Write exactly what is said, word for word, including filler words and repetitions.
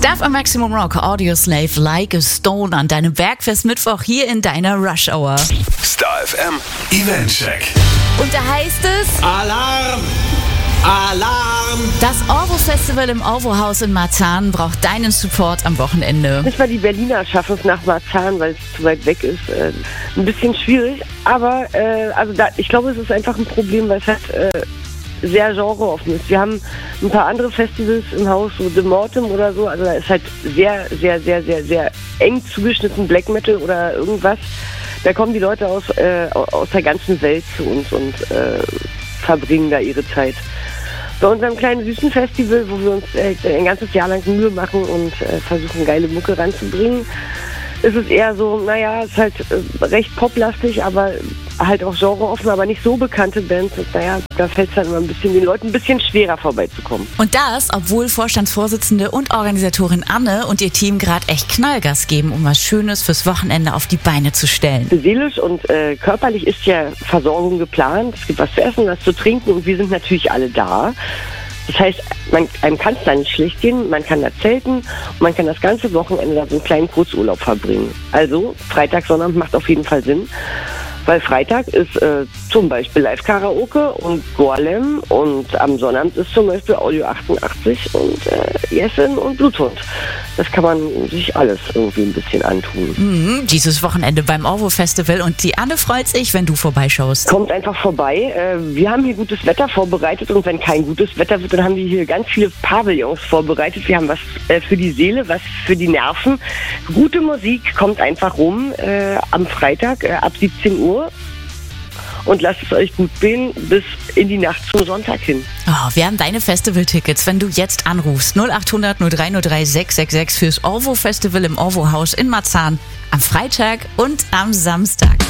Stuff am Maximum Rock, Audioslave, Like a Stone an deinem Bergfest Mittwoch hier in deiner Rush Hour. Star F M Eventcheck. Und da heißt es... Alarm! Alarm! Das Orvo-Festival im Orvo-Haus in Marzahn braucht deinen Support am Wochenende. Nicht mal die Berliner schaffen es nach Marzahn, weil es zu weit weg ist. Äh, ein bisschen schwierig, aber äh, also da, ich glaube, es ist einfach ein Problem, weil es halt äh, sehr genreoffen ist. Wir haben ein paar andere Festivals im Haus, so The Mortem oder so, also da ist halt sehr, sehr, sehr, sehr, sehr eng zugeschnitten Black Metal oder irgendwas. Da kommen die Leute aus, äh, aus der ganzen Welt zu uns und äh, verbringen da ihre Zeit. Bei unserem kleinen süßen Festival, wo wir uns äh, ein ganzes Jahr lang Mühe machen und äh, versuchen, geile Mucke ranzubringen, ist es eher so, naja, es ist halt äh, recht poplastig, aber halt auch genreoffen, aber nicht so bekannte Bands. Und naja, da fällt es dann immer ein bisschen den Leuten ein bisschen schwerer vorbeizukommen. Und das, obwohl Vorstandsvorsitzende und Organisatorin Anne und ihr Team gerade echt Knallgas geben, um was Schönes fürs Wochenende auf die Beine zu stellen. Seelisch und äh, körperlich ist ja Versorgung geplant. Es gibt was zu essen, was zu trinken und wir sind natürlich alle da. Das heißt, man, einem kann es da nicht schlecht gehen, man kann da zelten und man kann das ganze Wochenende da so einen kleinen Kurzurlaub verbringen. Also Freitag, Sonnabend macht auf jeden Fall Sinn, weil Freitag ist äh, zum Beispiel Live-Karaoke und Gorlem und am Sonnabend ist zum Beispiel Audio achtundachtzig und äh, Jessen und Bluthund. Das kann man sich alles irgendwie ein bisschen antun. Mhm, dieses Wochenende beim Orvo-Festival und die Anne freut sich, wenn du vorbeischaust. Kommt einfach vorbei. Äh, wir haben hier gutes Wetter vorbereitet und wenn kein gutes Wetter wird, dann haben wir hier ganz viele Pavillons vorbereitet. Wir haben was äh, für die Seele, was für die Nerven. Gute Musik, kommt einfach rum äh, am Freitag äh, ab siebzehn Uhr. Und lasst es euch gut gehen bis in die Nacht zum Sonntag hin. Oh, wir haben deine Festival-Tickets, wenn du jetzt anrufst. null acht hundert null drei null drei sechs sechs sechs fürs Orvo-Festival im Orvo-Haus in Marzahn am Freitag und am Samstag.